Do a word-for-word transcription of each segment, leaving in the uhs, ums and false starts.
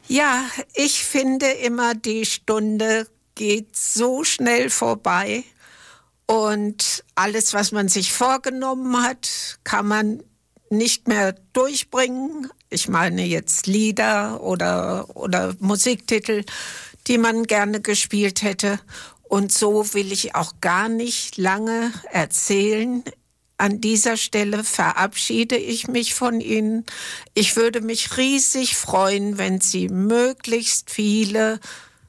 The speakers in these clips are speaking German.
Ja, ich finde immer, die Stunde geht so schnell vorbei und alles, was man sich vorgenommen hat, kann man nicht mehr durchbringen. Ich meine jetzt Lieder oder, oder Musiktitel, die man gerne gespielt hätte. Und so will ich auch gar nicht lange erzählen. An dieser Stelle verabschiede ich mich von Ihnen. Ich würde mich riesig freuen, wenn Sie möglichst viele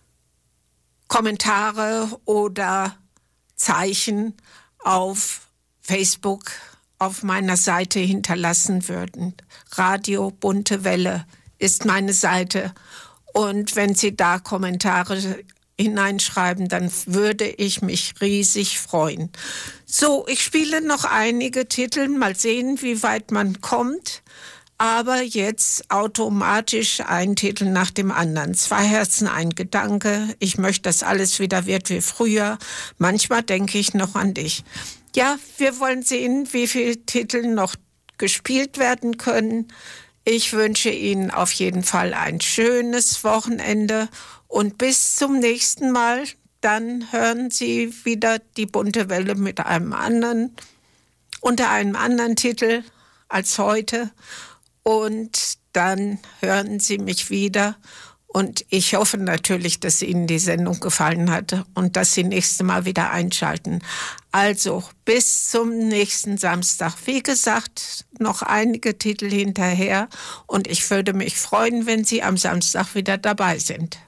Kommentare oder Zeichen auf Facebook auf meiner Seite hinterlassen würden. Radio Bunte Welle ist meine Seite. Und wenn Sie da Kommentare hineinschreiben, dann würde ich mich riesig freuen. So, ich spiele noch einige Titel, mal sehen, wie weit man kommt. Aber jetzt automatisch ein Titel nach dem anderen. Zwei Herzen, ein Gedanke. Ich möchte, dass alles wieder wird wie früher. Manchmal denke ich noch an dich. Ja, wir wollen sehen, wie viele Titel noch gespielt werden können. Ich wünsche Ihnen auf jeden Fall ein schönes Wochenende und bis zum nächsten Mal. Dann hören Sie wieder die Bunte Welle mit einem anderen, unter einem anderen Titel als heute. Und dann hören Sie mich wieder. Und ich hoffe natürlich, dass Ihnen die Sendung gefallen hat und dass Sie nächstes Mal wieder einschalten. Also bis zum nächsten Samstag. Wie gesagt, noch einige Titel hinterher. Und ich würde mich freuen, wenn Sie am Samstag wieder dabei sind.